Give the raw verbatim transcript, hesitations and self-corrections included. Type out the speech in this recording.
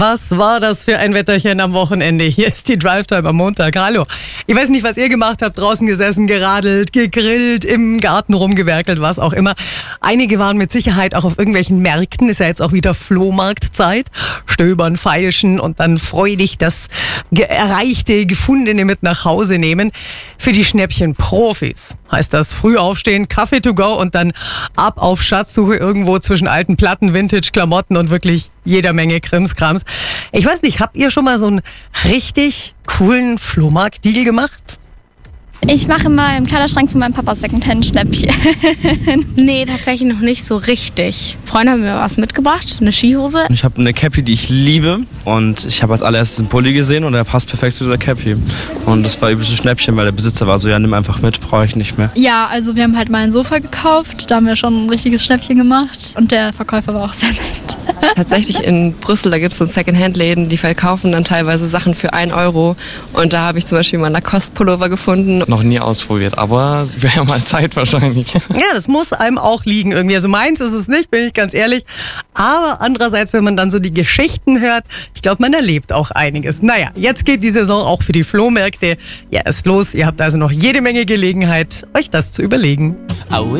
Was war das für ein Wetterchen am Wochenende? Hier ist die Drive-Time am Montag. Hallo. Ich weiß nicht, was ihr gemacht habt. Draußen gesessen, geradelt, gegrillt, im Garten rumgewerkelt, was auch immer. Einige waren mit Sicherheit auch auf irgendwelchen Märkten. Ist ja jetzt auch wieder Flohmarktzeit. Stöbern, feilschen und dann freudig das ge- Erreichte, Gefundene mit nach Hause nehmen. Für die Schnäppchen-Profis heißt das früh aufstehen, Kaffee to go und dann ab auf Schatzsuche irgendwo zwischen alten Platten, Vintage-Klamotten und wirklich jeder Menge Krimskrams. Ich weiß nicht, habt ihr schon mal so einen richtig coolen Flohmarkt-Deal gemacht? Ich mache mal im Kleiderschrank von meinem Papa Secondhand-Schnäppchen. Nee, tatsächlich noch nicht so richtig. Freunde haben mir was mitgebracht, eine Skihose. Ich habe eine Cappy, die ich liebe und ich habe als allererstes einen Pulli gesehen und der passt perfekt zu dieser Cappy. Und das war übelst ein Schnäppchen, weil der Besitzer war so, ja, nimm einfach mit, brauche ich nicht mehr. Ja, also wir haben halt mal ein Sofa gekauft, da haben wir schon ein richtiges Schnäppchen gemacht und der Verkäufer war auch sehr nett. Tatsächlich in Brüssel, da gibt es so Secondhand-Läden, die verkaufen dann teilweise Sachen für ein Euro. Und da habe ich zum Beispiel mal Lacoste-Pullover gefunden. Noch nie ausprobiert, aber wäre ja mal Zeit wahrscheinlich. Ja, das muss einem auch liegen irgendwie. Also meins ist es nicht, bin ich ganz ehrlich. Aber andererseits, wenn man dann so die Geschichten hört, ich glaube, man erlebt auch einiges. Naja, jetzt geht die Saison auch für die Flohmärkte. Ja, ist los. Ihr habt also noch jede Menge Gelegenheit, euch das zu überlegen.